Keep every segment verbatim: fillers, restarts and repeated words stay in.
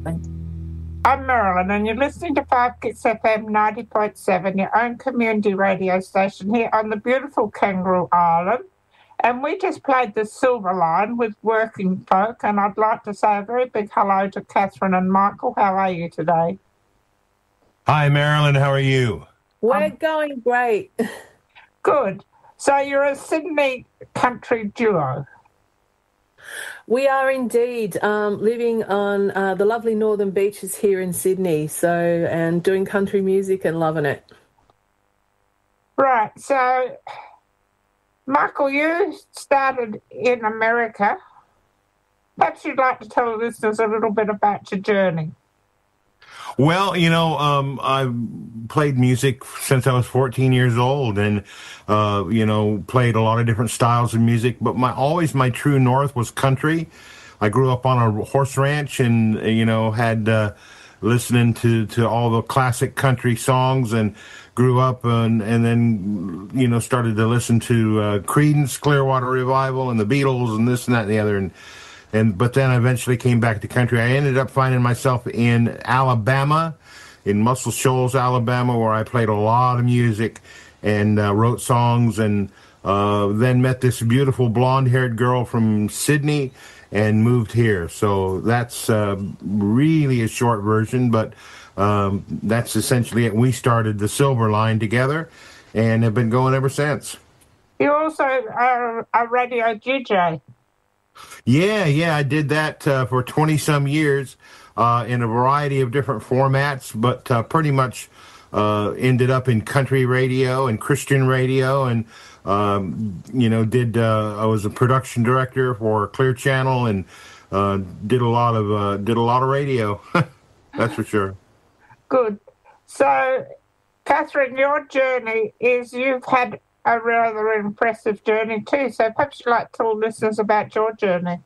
absolutely. I'm Marilyn, and you're listening to five Kiss F M ninety point seven, your own community radio station here on the beautiful Kangaroo Island. And we just played the Silver Line with Working Folk, and I'd like to say a very big hello to Catherine and Michael. How are you today? Hi, Marilyn. How are you? We're Um, going great. Good. So you're a Sydney country duo. We are indeed um, living on uh, the lovely northern beaches here in Sydney, so and doing country music and loving it. Right. So, Michael, you started in America. Perhaps you'd like to tell the listeners a little bit about your journey. Well, you know, um, I've played music since I was fourteen years old, and uh, you know, played a lot of different styles of music. But my always my true north was country. I grew up on a horse ranch, and you know, had uh, listening to, to all the classic country songs, and grew up and and then you know started to listen to uh, Creedence Clearwater Revival and the Beatles and this and that and the other. And And but then I eventually came back to country. I ended up finding myself in Alabama, in Muscle Shoals, Alabama, where I played a lot of music and uh, wrote songs, and uh, then met this beautiful blonde-haired girl from Sydney and moved here. So that's uh, really a short version, but um, that's essentially it. We started the Silver Line together and have been going ever since. You also are a radio D J. Yeah, yeah, I did that uh, for twenty some years uh, in a variety of different formats, but uh, pretty much uh, ended up in country radio and Christian radio, and um, you know, did uh, I was a production director for Clear Channel, and uh, did a lot of uh, did a lot of radio. That's for sure. Good. So, Catherine, your journey is you've had a rather impressive journey too. So perhaps you'd like to tell listeners about your journey.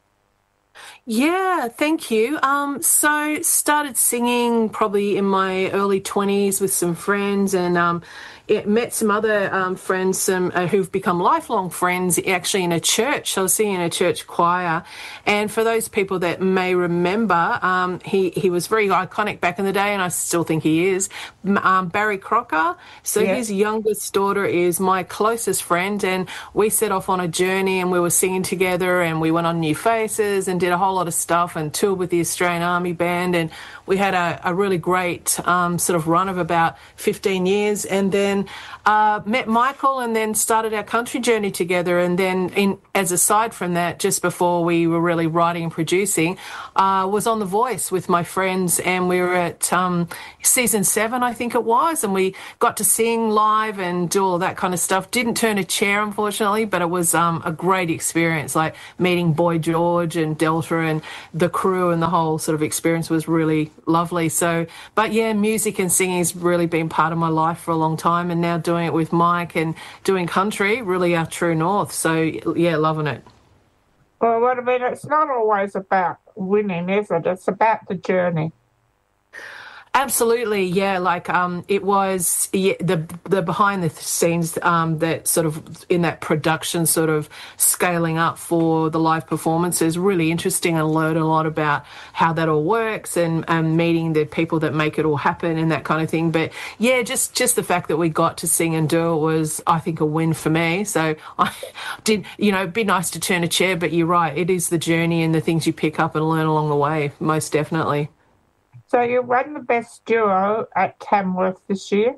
Yeah, thank you. Um, so started singing probably in my early twenties with some friends, and um, it met some other um, friends some uh, who've become lifelong friends actually in a church. So I was singing in a church choir, and for those people that may remember, um, he he was very iconic back in the day, and I still think he is. Um, Barry Crocker. So Yeah. his youngest daughter is my closest friend, and we set off on a journey, and we were singing together, and we went on New Faces and did a whole lot of stuff and toured with the Australian Army Band, and we had a, a really great um, sort of run of about fifteen years, and then uh, met Michael and then started our country journey together. And then in, as aside from that, just before we were really writing and producing, uh, was on The Voice with my friends, and we were at um, season seven, I think it was, and we got to sing live and do all that kind of stuff. Didn't turn a chair, unfortunately, but it was um, a great experience, like meeting Boy George and Delta and the crew, and the whole sort of experience was really lovely. So, but yeah, music and singing has really been part of my life for a long time, and now doing it with Mike and doing country, really our true north. So yeah, loving it. Well, what I mean, it's not always about winning, is it? It's about the journey. Absolutely, yeah. Like um, it was yeah, the the behind the scenes um, that sort of in that production sort of scaling up for the live performances, really interesting, and learn a lot about how that all works, and, and meeting the people that make it all happen and that kind of thing. But yeah, just just the fact that we got to sing and do it was, I think, a win for me. So I did, you know, it'd be nice to turn a chair, but you're right, it is the journey and the things you pick up and learn along the way, most definitely. So you won the best duo at Tamworth this year.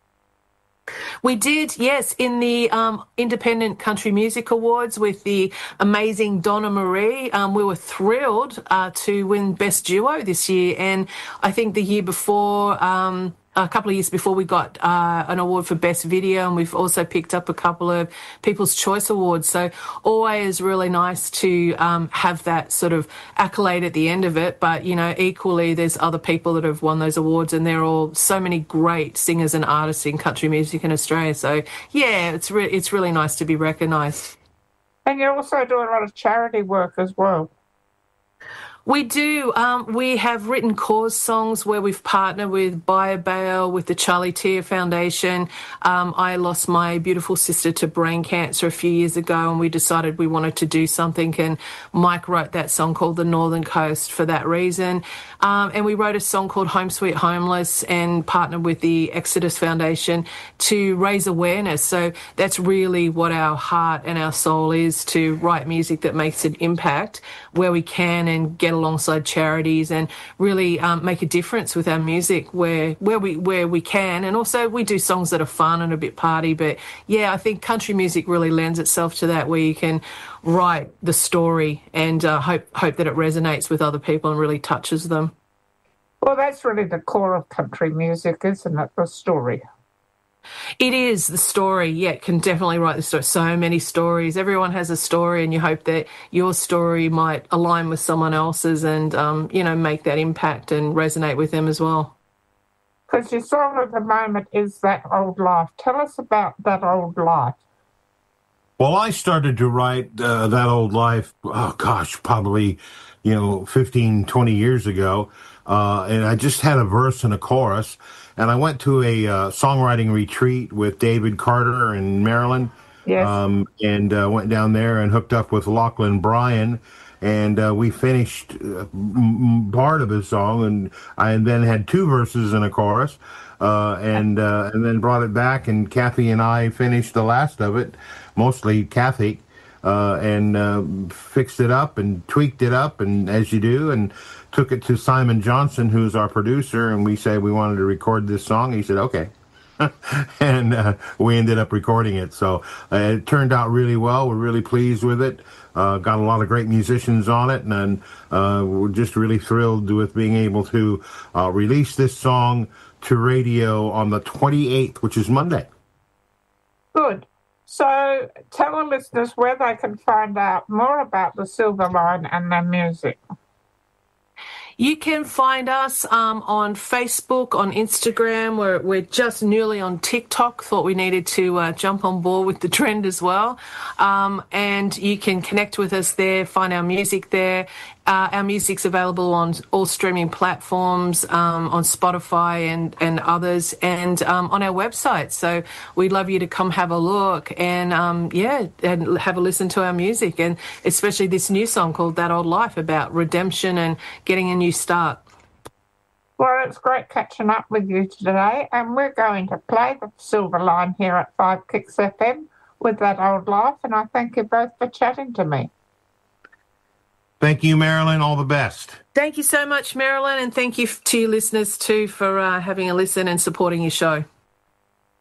We did, yes, in the um, Independent Country Music Awards with the amazing Donna Marie. Um, we were thrilled uh, to win Best Duo this year, and I think the year before, um, a couple of years before, we got uh, an award for Best Video, and we've also picked up a couple of People's Choice Awards. So always really nice to um, have that sort of accolade at the end of it. But, you know, equally there's other people that have won those awards, and they're all so many great singers and artists in country music in Australia. So, yeah, it's, re- it's really nice to be recognised. And you also do a lot of charity work as well. We do. Um, we have written cause songs where we've partnered with BioBail, with the Charlie Tier Foundation. Um, I lost my beautiful sister to brain cancer a few years ago, and we decided we wanted to do something, and Mike wrote that song called The Northern Coast for that reason. Um, and we wrote a song called Home Sweet Homeless and partnered with the Exodus Foundation to raise awareness. So that's really what our heart and our soul is, to write music that makes an impact where we can and get alongside charities and really um, make a difference with our music where where we where we can. And also we do songs that are fun and a bit party. But yeah, I think country music really lends itself to that, where you can write the story and uh, hope hope that it resonates with other people and really touches them. Well, that's really the core of country music, isn't it? The story. It is the story. Yeah, it can definitely write the story. So many stories. Everyone has a story, and you hope that your story might align with someone else's and, um, you know, make that impact and resonate with them as well. Because your song at the moment is That Old Life. Tell us about That Old Life. Well, I started to write uh, That Old Life, oh gosh, probably, you know, fifteen, twenty years ago. Uh, and I just had a verse and a chorus. And I went to a uh, songwriting retreat with David Carter in Maryland. Yes. Um, and uh, went down there and hooked up with Lachlan Bryan. And uh, we finished uh, m- part of his song. And I then had two verses and a chorus. Uh, and uh, and then brought it back. And Kathy and I finished the last of it, mostly Kathy. Uh, and uh, fixed it up and tweaked it up, and as you do, and took it to Simon Johnson, who's our producer, and we said we wanted to record this song. He said, okay. and uh, we ended up recording it. So uh, it turned out really well. We're really pleased with it. Uh, got a lot of great musicians on it, and uh, we're just really thrilled with being able to uh, release this song to radio on the twenty-eighth, which is Monday. Good. So tell the listeners where they can find out more about the Silver Line and their music. You can find us um, on Facebook, on Instagram. We're, we're just newly on TikTok. Thought we needed to uh, jump on board with the trend as well. Um, and you can connect with us there, find our music there. Uh, our music's available on all streaming platforms, um, on Spotify and, and others, and um, on our website. So we'd love you to come have a look and, um, yeah, and have a listen to our music, and especially this new song called That Old Life, about redemption and getting a new start. Well, it's great catching up with you today, and we're going to play the Silver Line here at five Kicks F M with That Old Life, and I thank you both for chatting to me. Thank you, Marilyn. All the best. Thank you so much, Marilyn, and thank you to your listeners too for uh, having a listen and supporting your show.